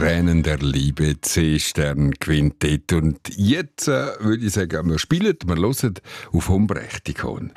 Tränen der Liebe, C-Stern-Quintett. Und jetzt würde ich sagen, wir spielen, wir hören auf Humbrechtikon.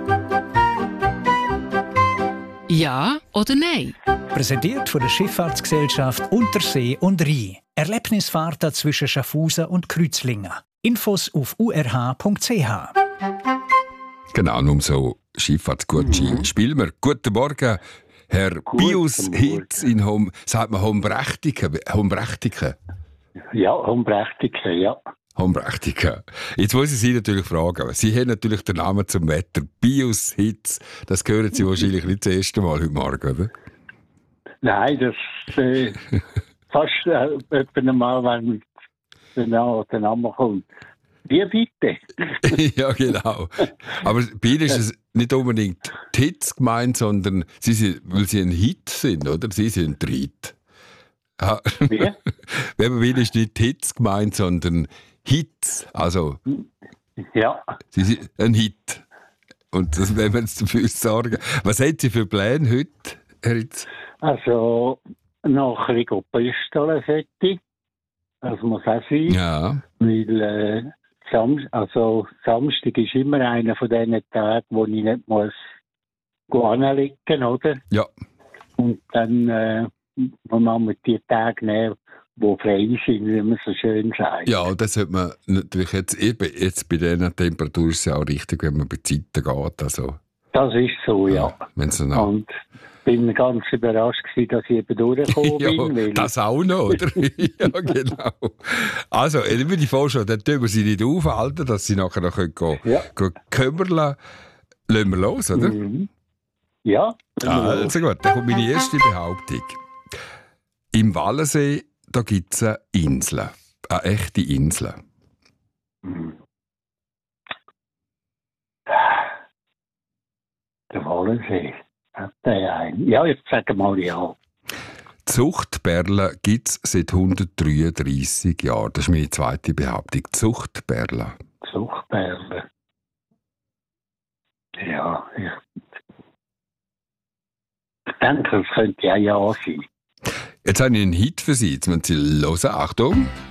Ja oder nein? Präsentiert von der Schifffahrtsgesellschaft Untersee und Rhein. Erlebnisfahrten zwischen Schaffhausen und Kreuzlingen. Infos auf urh.ch. Genau, um so Schifffahrtsgutschein spielen wir. Guten Morgen, Herr Pius Hitz in sagt man Humbrechtiken? Ja, Humbrechtiken, ja. Humbrechtiken. Jetzt muss ich Sie natürlich fragen, Sie haben natürlich den Namen zum Wetter, Pius Hitz. Das hören Sie wahrscheinlich nicht das erste Mal heute Morgen, oder? Nein, das fast etwa einmal, wenn der Name kommt. Wie bitte? Ja, genau. Aber bei Ihnen ist es nicht unbedingt die Hitz gemeint, sondern weil Sie ein Hit sind, oder? Sie sind der Hit. Wie? Bei Ihnen ist nicht die Hitz gemeint, sondern Hit. Also, ja. Sie sind ein Hit. Und das wollen wir jetzt dafür sorgen. Was haben Sie für Pläne heute, Herr Hitz? Also, noch ein bisschen Brüste fertig. Das muss auch sein. Ja. Weil Samstag ist immer einer von diesen Tagen, wo ich nicht muss anlegen, oder? Ja. Und dann machen wir die Tage nehmen, die frei sind, wie man so schön sagt. Ja, das sollte man natürlich jetzt bei dieser Temperatur ist es ja auch richtig, wenn man bei Zeiten geht. Also, das ist so, ja. Und bin ganz überrascht gewesen, dass ich eben durchgekommen bin. Ja, das auch noch, oder? Ja, genau. Also, ich würde vorschlagen, dann tun wir sie nicht aufhalten, dass sie nachher noch kümmern. Lassen wir los, oder? Mhm. Ja. Also gut, dann kommt meine erste Behauptung. Im Wallensee, da gibt es eine Insel. Eine echte Insel. Der Wallensee. Ja, jetzt sagen wir mal ja. Die Zuchtperle gibt es seit 133 Jahren. Das ist meine zweite Behauptung. Die Zuchtperle. Zuchtperle. Ja, ich denke, es könnte ja sein. Jetzt habe ich einen Hit für Sie. Jetzt müssen Sie hören. Achtung.